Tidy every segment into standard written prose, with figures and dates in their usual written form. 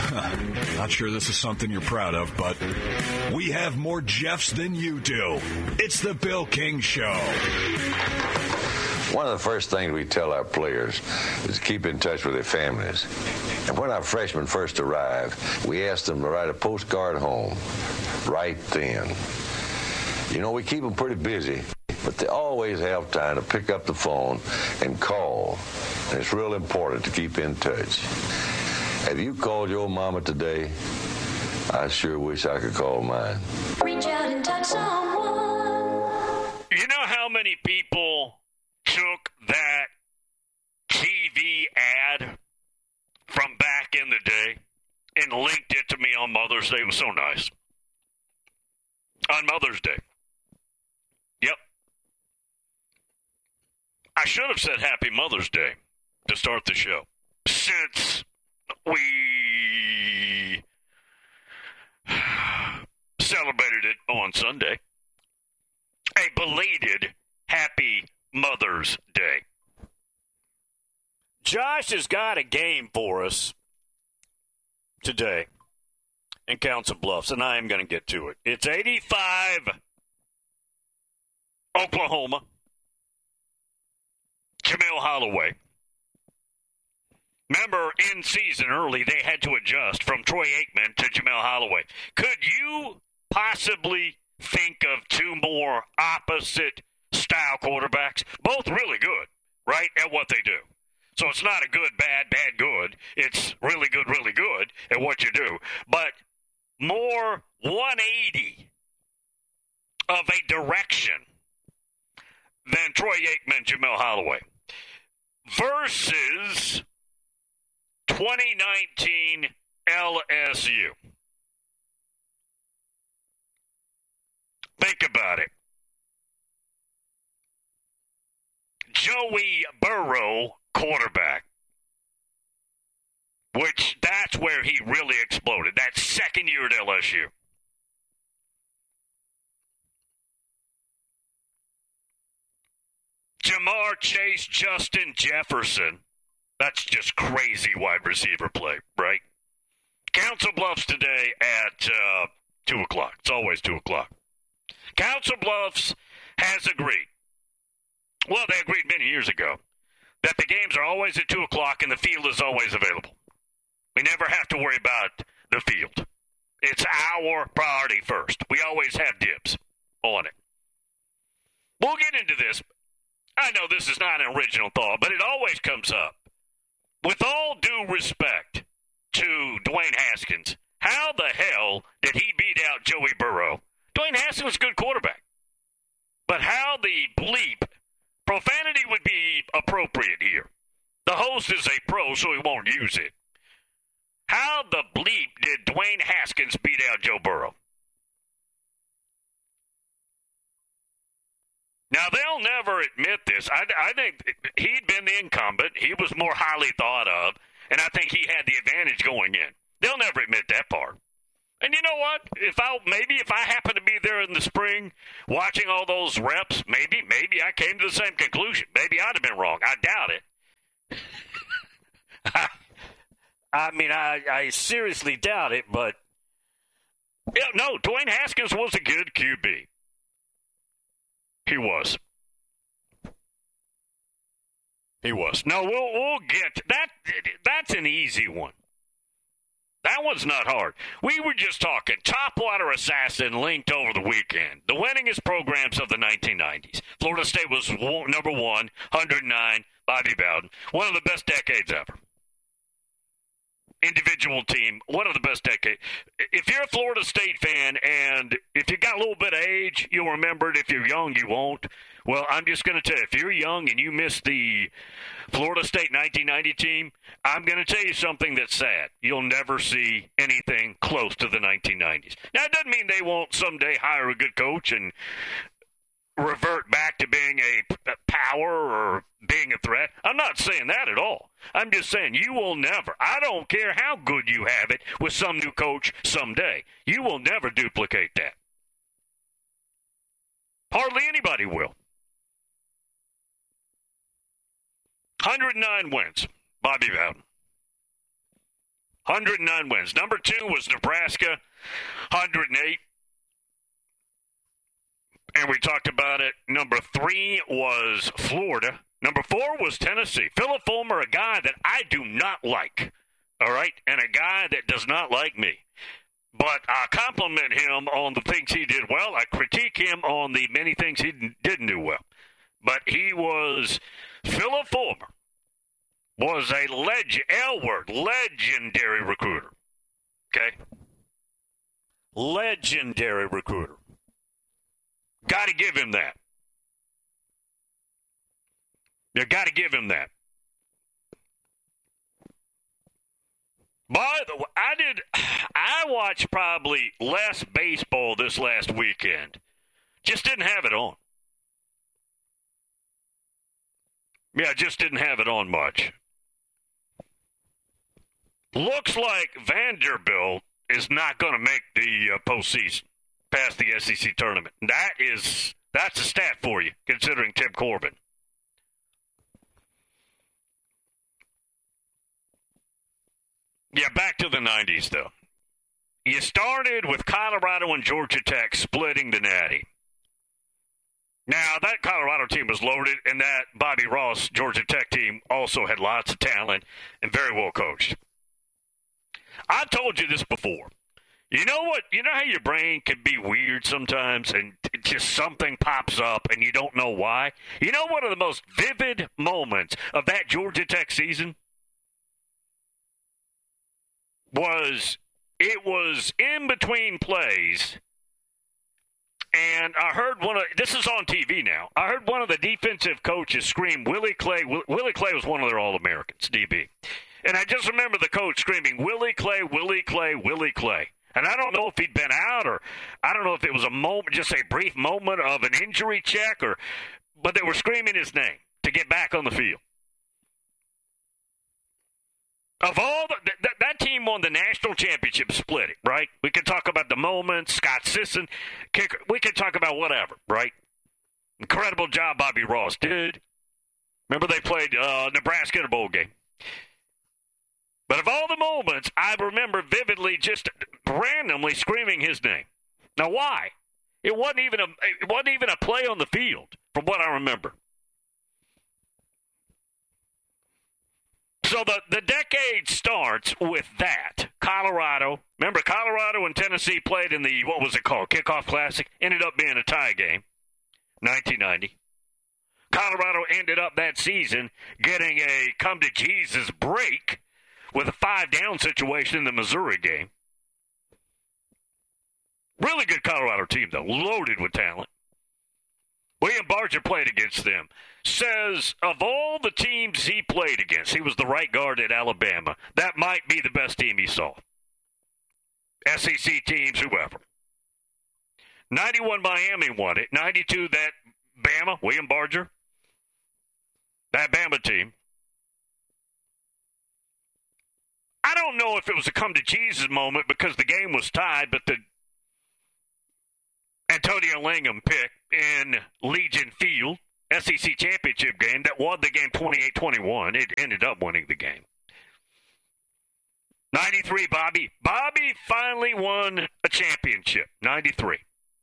Not sure this is something you're proud of, but we have more Jeffs than you do. It's the Bill King Show. One of the first things we tell our players is keep in touch with their families. And when our freshmen first arrive, we ask them to write a postcard home right then. You know, we keep them pretty busy, but they always have time to pick up the phone and call. And it's real important to keep in touch. Have you called your mama today? I sure wish I could call mine. Reach out and touch someone. You know how many people took that TV ad from back in the day and linked it to me on Mother's Day? It was so nice. On Mother's Day. Yep. I should have said Happy Mother's Day to start the show, since we celebrated it on Sunday. A belated Happy Mother's Day. Josh has got a game for us today in Council Bluffs, and I am going to get to it. It's 85, Oklahoma. Jamel Holloway. Remember, in season early, they had to adjust from Troy Aikman to Jamel Holloway. Could you possibly think of two more opposite style quarterbacks? Both really good, right, at what they do. So it's not a good, bad, bad, good. It's really good at what you do. But more 180 of a direction than Troy Aikman, Jamel Holloway. Versus 2019 LSU. Think about it. Joey Burrow, quarterback. Which, that's where he really exploded. That second year at LSU. Jamar Chase, Justin Jefferson. That's just crazy wide receiver play, right? Council Bluffs today at 2 o'clock. It's always 2 o'clock. Council Bluffs has agreed. Well, they agreed many years ago that the games are always at 2 o'clock and the field is always available. We never have to worry about the field. It's our priority first. We always have dibs on it. We'll get into this. I know this is not an original thought, but it always comes up. With all due respect to Dwayne Haskins, how the hell did he beat out Joey Burrow? Dwayne Haskins was a good quarterback. But how the bleep, profanity would be appropriate here. The host is a pro, so he won't use it. How the bleep did Dwayne Haskins beat out Joe Burrow? Now, they'll never admit this. I think he'd been the incumbent. He was more highly thought of, and I think he had the advantage going in. They'll never admit that part. And you know what? If I happen to be there in the spring watching all those reps, maybe I came to the same conclusion. Maybe I'd have been wrong. I doubt it. I seriously doubt it, but yeah, no, Dwayne Haskins was a good QB. He was. No, we'll get that. That's an easy one. That one's not hard. We were just talking Topwater Assassin linked over the weekend. The winningest programs of the 1990s. Florida State was number 1, 109, Bobby Bowden. One of the best decades ever. Individual team, one of the best decades. If you're a Florida State fan and if you got a little bit of age, you'll remember it. If you're young, you won't. Well, I'm just going to tell you, if you're young and you missed the Florida State 1990 team, I'm going to tell you something that's sad. You'll never see anything close to the 1990s. Now, it doesn't mean they won't someday hire a good coach and revert back to being a power or being a threat. I'm not saying that at all. I'm just saying you will never, I don't care how good you have it with some new coach someday, you will never duplicate that. Hardly anybody will. 109 wins, Bobby Bowden. 109 wins. Number 2 was Nebraska, 108. And we talked about it. Number 3 was Florida. Number 4 was Tennessee. Philip Fulmer, a guy that I do not like, all right, and a guy that does not like me. But I compliment him on the things he did well. I critique him on the many things he didn't do well. But Philip Fulmer was a legendary recruiter. Okay? Legendary recruiter. Got to give him that. You got to give him that. By the way, I watched probably less baseball this last weekend. Just didn't have it on. Yeah, just didn't have it on much. Looks like Vanderbilt is not going to make the postseason past the SEC tournament. That's a stat for you, considering Tim Corbin. Yeah, back to the 90s, though. You started with Colorado and Georgia Tech splitting the Natty. Now, that Colorado team was loaded, and that Bobby Ross Georgia Tech team also had lots of talent and very well coached. I told you this before. You know what? You know how your brain can be weird sometimes and just something pops up and you don't know why? You know one of the most vivid moments of that Georgia Tech season? It was in between plays, and I heard this is on TV now. I heard one of the defensive coaches scream, Willie Clay. Willie Clay was one of their All-Americans, DB. And I just remember the coach screaming, Willie Clay, Willie Clay, Willie Clay. And I don't know if he'd been out, or I don't know if it was a moment, just a brief moment of an injury check, but they were screaming his name to get back on the field. Of all that team won the national championship, split it, right? We can talk about the moment, Scott Sisson, kicker. We can talk about whatever, right? Incredible job Bobby Ross did. Remember they played Nebraska in a bowl game. But of all the moments, I remember vividly just randomly screaming his name. Now, why? It wasn't even a play on the field, from what I remember. So the decade starts with that. Colorado. Remember, Colorado and Tennessee played in the, what was it called, Kickoff Classic? Ended up being a tie game, 1990. Colorado ended up that season getting a come-to-Jesus break with a 5-down situation in the Missouri game. Really good Colorado team, though, loaded with talent. William Barger played against them. Says of all the teams he played against, he was the right guard at Alabama. That might be the best team he saw. SEC teams, whoever. 91 Miami won it. 92 that Bama, William Barger. That Bama team. I don't know if it was a come-to-Jesus moment because the game was tied, but the Antonio Langham pick in Legion Field, SEC championship game, that won the game 28-21. It ended up winning the game. 93, Bobby. Bobby finally won a championship. 93.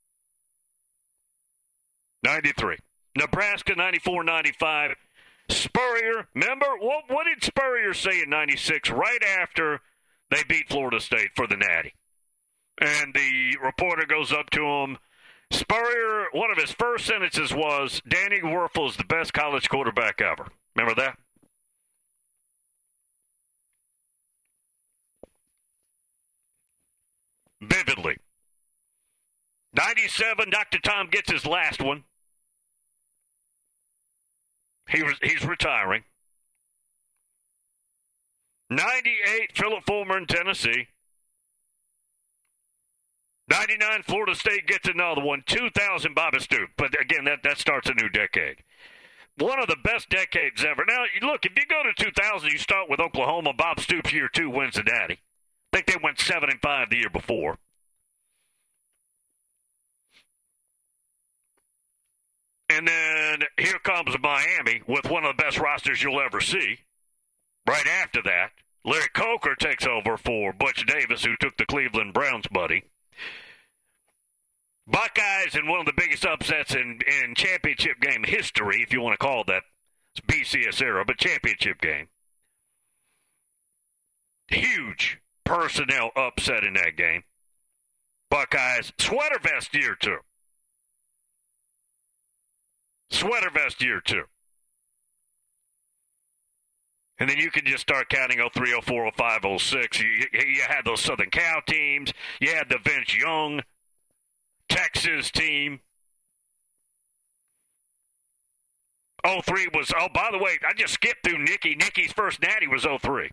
Nebraska, 94-95. Spurrier, remember, what did Spurrier say in 96 right after they beat Florida State for the Natty? And the reporter goes up to him. Spurrier, one of his first sentences was, Danny Wuerffel is the best college quarterback ever. Remember that? Vividly. 97, Dr. Tom gets his last one. He's retiring. 98, Philip Fulmer in Tennessee. 99, Florida State gets another one. 2000, Bobby Stoops. But again, that starts a new decade. One of the best decades ever. Now, look, if you go to 2000, you start with Oklahoma. Bob Stoops, year 2, wins the Natty. I think they went 7-5 the year before. And then here comes Miami with one of the best rosters you'll ever see. Right after that, Larry Coker takes over for Butch Davis, who took the Cleveland Browns buddy. Buckeyes in one of the biggest upsets in championship game history, if you want to call that. It's BCS era, but championship game. Huge personnel upset in that game. Buckeyes, sweater vest year 2. Sweater vest year 2. And then you can just start counting 03, 04, 05, 06. You had those Southern Cal teams. You had the Vince Young Texas team. 03 was, oh, by the way, I just skipped through Nicky. Nicky's first natty was 03.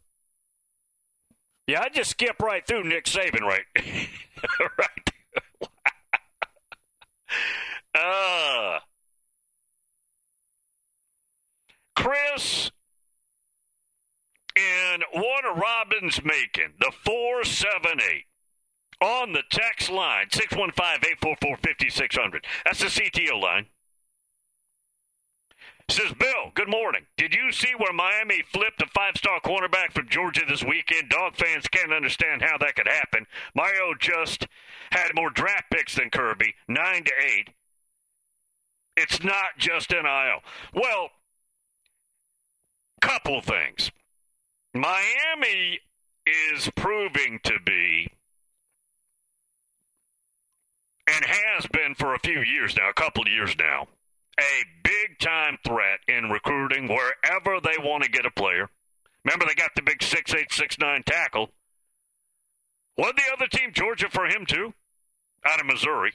Yeah, I just skipped right through Nick Saban, right? Right. Chris in Warner Robins Macon, the 478 on the text line, 615-844-5600. That's the CTO line. Says, Bill, good morning. Did you see where Miami flipped a 5-star cornerback from Georgia this weekend? Dog fans can't understand how that could happen. Mario just had more draft picks than Kirby, 9 to 8. It's not just NIL. Well, couple things. Miami is proving to be, and has been for a few years now, a couple of years now, a big-time threat in recruiting wherever they want to get a player. Remember, they got the big 6'8", 6'9" tackle. Wasn't the other team Georgia for him, too? Out of Missouri.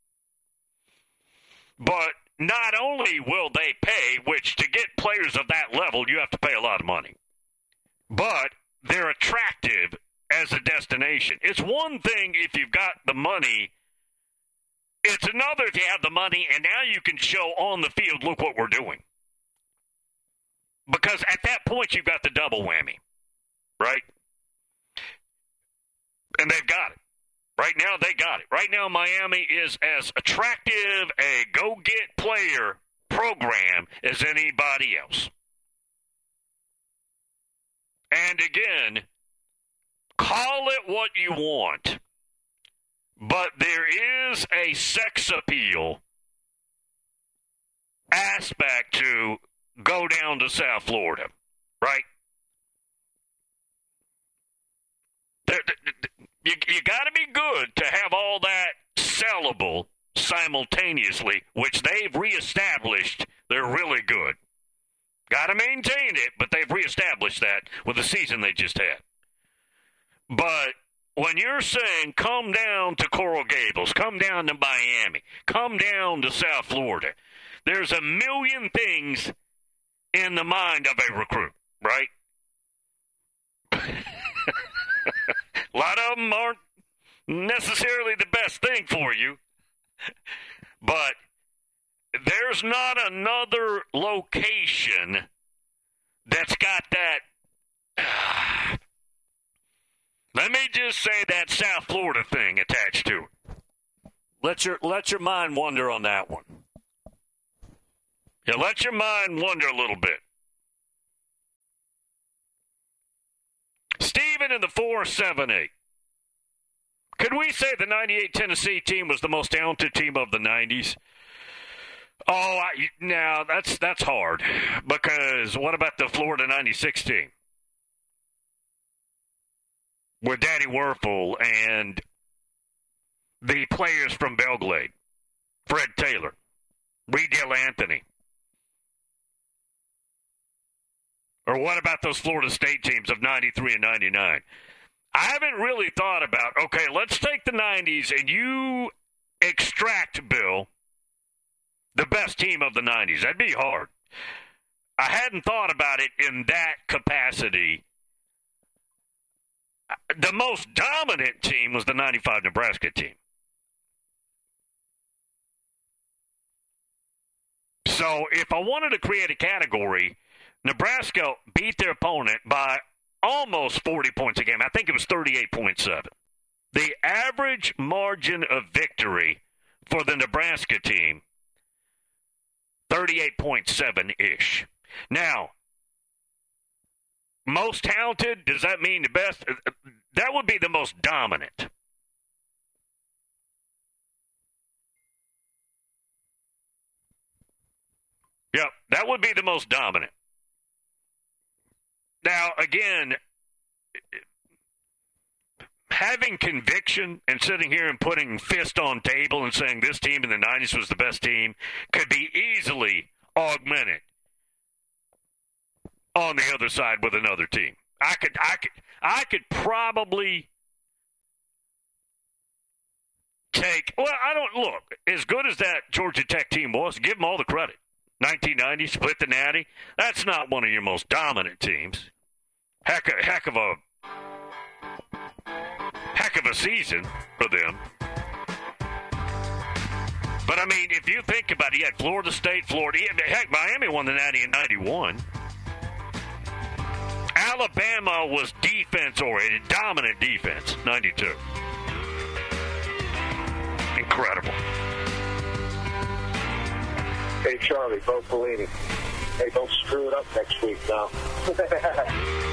But not only will they pay, which to get players of that level, you have to pay a lot of money, but they're attractive as a destination. It's one thing if you've got the money. It's another if you have the money, and now you can show on the field, look what we're doing. Because at that point, you've got the double whammy, right? And they've got it. Right now, they got it. Right now, Miami is as attractive a go-get player program as anybody else. And again, call it what you want. But there is a sex appeal aspect to go down to South Florida, right? You got to be good to have all that sellable simultaneously, which they've reestablished. They're really good. Got to maintain it, but they've reestablished that with the season they just had. But when you're saying come down to Coral Gables, come down to Miami, come down to South Florida, there's a million things in the mind of a recruit, right? A lot of them aren't necessarily the best thing for you, but there's not another location that's got that. Let me just say that South Florida thing attached to it. Let your mind wander on that one. Yeah, let your mind wander a little bit. Steven in the 478. Could we say the 98 Tennessee team was the most talented team of the 90s? Oh, now that's hard. Because what about the Florida 96 team? With Danny Werfel and the players from Belgrade, Fred Taylor, Reedale Anthony. Or what about those Florida State teams of 93 and 99? I haven't really thought about, okay, let's take the 90s and you extract, Bill, the best team of the 90s. That'd be hard. I hadn't thought about it in that capacity. The most dominant team was the 95 Nebraska team. So if I wanted to create a category, Nebraska beat their opponent by almost 40 points a game. I think it was 38.7. The average margin of victory for the Nebraska team, 38.7-ish. Now, most talented, does that mean the best? That would be the most dominant. Yep, that would be the most dominant. Now, again, having conviction and sitting here and putting fist on table and saying this team in the 90s was the best team could be easily augmented on the other side with another team. I could probably take, well, I don't look, as good as that Georgia Tech team was, give them all the credit. 1990, split the Natty. That's not one of your most dominant teams. Heck of a season for them. But, I mean, if you think about it, you had Florida State, heck, Miami won the Natty in 91. Alabama was defense-oriented, dominant defense, 92. Incredible. Hey, Charlie, Bo Pelini. Hey, don't screw it up next week now.